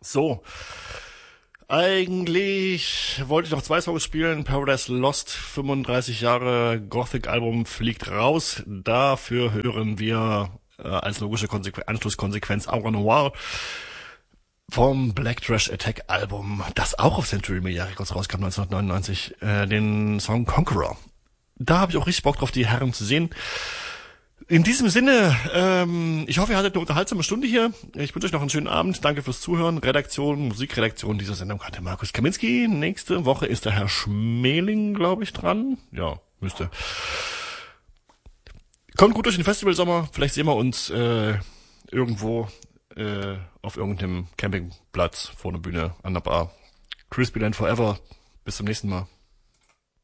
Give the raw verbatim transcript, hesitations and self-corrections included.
So, eigentlich wollte ich noch zwei Songs spielen. Paradise Lost, fünfunddreißig Jahre Gothic-Album fliegt raus. Dafür hören wir äh, als logische Konsequ- Anschlusskonsequenz Aura Noir vom Black Trash Attack Album, das auch auf Century Media Records rauskam neunzehnhundertneunundneunzig, äh, den Song Conqueror. Da habe ich auch richtig Bock drauf, die Herren zu sehen. In diesem Sinne, ähm, ich hoffe, ihr hattet eine unterhaltsame Stunde hier. Ich wünsche euch noch einen schönen Abend. Danke fürs Zuhören. Redaktion, Musikredaktion dieser Sendung hatte Markus Kaminski. Nächste Woche ist der Herr Schmeling, glaube ich, dran. Ja, müsste. Kommt gut durch den Festivalsommer. Vielleicht sehen wir uns äh, irgendwo äh, auf irgendeinem Campingplatz vor der Bühne an der Bar. Crispy Land Forever. Bis zum nächsten Mal.